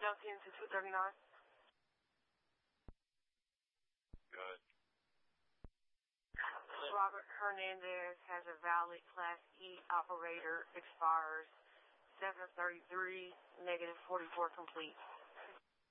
Junction to 239. Good. Robert Hernandez has a valid Class E operator, expires 7/33, -44 complete.